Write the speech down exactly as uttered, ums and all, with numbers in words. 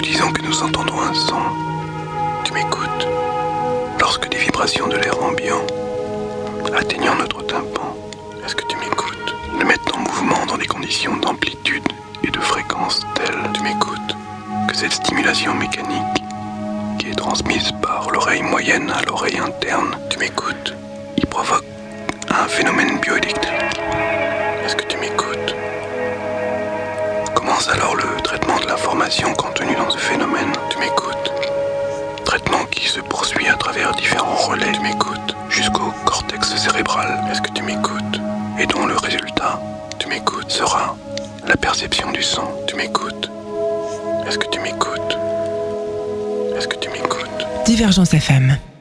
disons que nous entendons un son, tu m'écoutes. Lorsque des vibrations de l'air ambiant atteignant notre tympan, est-ce que tu m'écoutes? Le mettent en mouvement dans des conditions d'amplitude et de fréquence telles, tu m'écoutes, que cette stimulation mécanique qui est transmise par l'oreille moyenne à l'oreille interne, tu m'écoutes, y provoque un phénomène bioélectrique. Est-ce que tu m'écoutes? Commence alors le traitement de l'information contenue dans ce phénomène, tu m'écoutes. Traitement qui se poursuit à travers différents relais, tu m'écoutes, jusqu'au cortex cérébral, est-ce que tu m'écoutes? Et dont le résultat, tu m'écoutes, sera la perception du son, tu m'écoutes. Est-ce que tu m'écoutes? Est-ce que tu m'écoutes? Divergence F M.